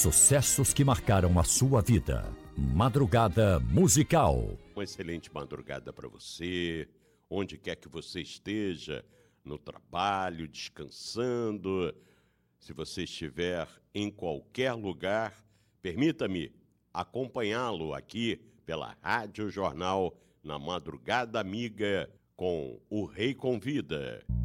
sucessos que marcaram a sua vida. Madrugada Musical. Uma excelente madrugada para você, onde quer que você esteja, no trabalho, descansando. Se você estiver em qualquer lugar, permita-me acompanhá-lo aqui pela Rádio Jornal na Madrugada Amiga com O Rei Convida.